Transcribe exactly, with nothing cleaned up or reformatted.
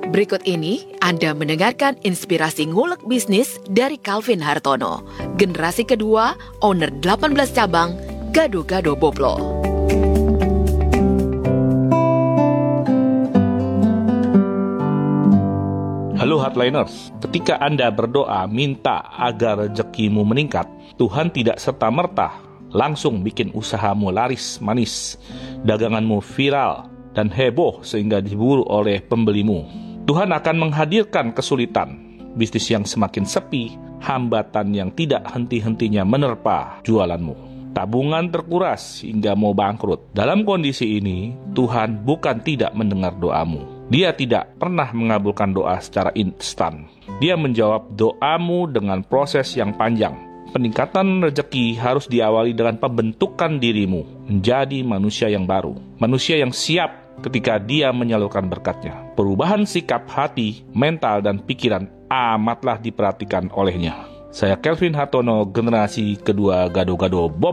Berikut ini Anda mendengarkan inspirasi ngulek bisnis dari Calvin Hartono, generasi kedua, owner delapan belas cabang, Gado-Gado Boplo. Halo Hardliners, ketika Anda berdoa minta agar rezekimu meningkat, Tuhan tidak serta-merta langsung bikin usahamu laris manis, daganganmu viral dan heboh sehingga diburu oleh pembelimu. Tuhan akan menghadirkan kesulitan, bisnis yang semakin sepi, hambatan yang tidak henti-hentinya menerpa jualanmu. Tabungan terkuras hingga mau bangkrut. Dalam kondisi ini, Tuhan bukan tidak mendengar doamu. Dia tidak pernah mengabulkan doa secara instan. Dia menjawab doamu dengan proses yang panjang. Peningkatan rezeki harus diawali dengan pembentukan dirimu menjadi manusia yang baru. Manusia yang siap ketika dia menyalurkan berkatnya. Perubahan sikap hati, mental, dan pikiran amatlah diperhatikan olehnya. Saya Calvin Hartono, generasi kedua Gado-Gado Bob.